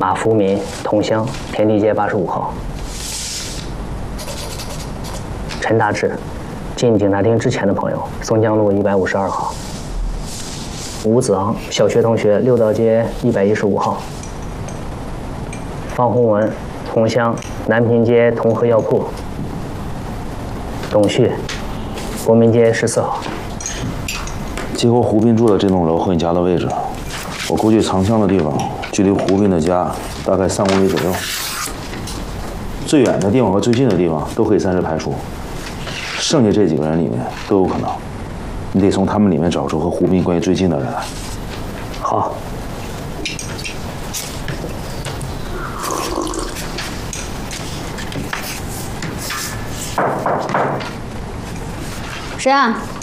马福民同乡，天地街85号。陈大志，进警察厅之前的朋友，松江路152号。吴子昂，小学同学，六道街115号。方洪文，同乡，南平街同和药铺。董旭，国民街14号。 结合胡斌住的这栋楼和你家的位置，我估计藏枪的地方距离胡斌的家大概3公里左右。最远的地方和最近的地方都可以暂时排除，剩下这几个人里面都有可能。你得从他们里面找出和胡斌关系最近的人来。 好。 谁啊？